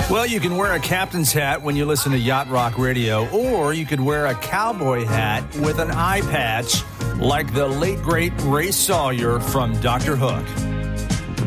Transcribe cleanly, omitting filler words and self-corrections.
Well, you can wear a captain's hat when you listen to Yacht Rock Radio, or you could wear a cowboy hat with an eye patch like the late, great Ray Sawyer from Dr. Hook.